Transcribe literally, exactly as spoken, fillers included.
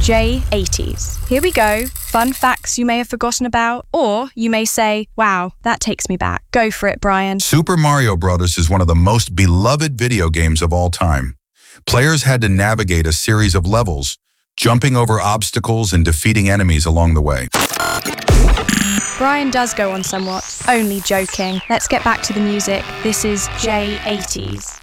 J eighties. Here we go. Fun facts you may have forgotten about, or you may say, wow, that takes me back. Go for it, Brian. Super Mario Bros. Is one of the most beloved video games of all time. Players had to navigate a series of levels, jumping over obstacles and defeating enemies along the way. Brian does go on somewhat. Only joking. Let's get back to the music. This is J eighties.